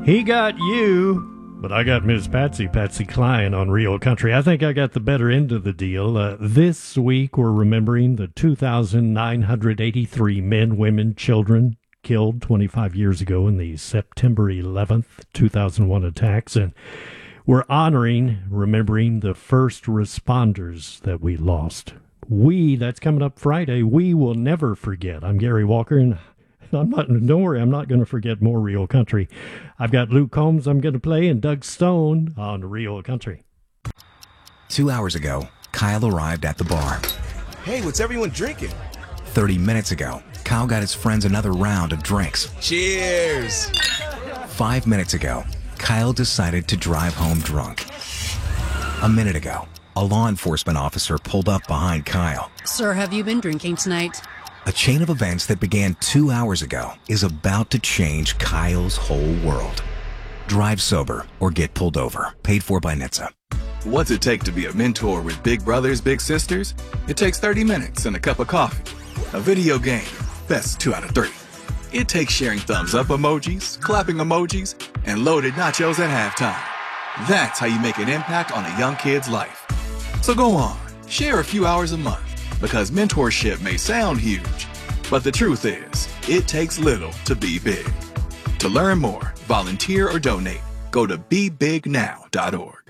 He got you, but I got Miss Patsy Cline on Real Country. I think I got the better end of the deal. This week, we're remembering the 2,983 men, women, children killed 25 years ago in the September 11th, 2001 attacks. And we're remembering the first responders that we lost. That's coming up Friday. We will never forget. I'm Gary Walker, and don't worry, I'm not going to forget more Real Country. I've got Luke Combs I'm going to play and Doug Stone on Real Country. 2 hours ago, Kyle arrived at the bar. Hey, what's everyone drinking? 30 minutes ago, Kyle got his friends another round of drinks. Cheers! 5 minutes ago, Kyle decided to drive home drunk. A minute ago, a law enforcement officer pulled up behind Kyle. Sir, have you been drinking tonight? A chain of events that began 2 hours ago is about to change Kyle's whole world. Drive sober or get pulled over. Paid for by NHTSA. What's it take to be a mentor with big brothers, big sisters? It takes 30 minutes and a cup of coffee. A video game, best 2 out of 3. It takes sharing thumbs up emojis, clapping emojis, and loaded nachos at halftime. That's how you make an impact on a young kid's life. So go on, share a few hours a month, because mentorship may sound huge, but the truth is, it takes little to be big. To learn more, volunteer, or donate, go to BeBigNow.org.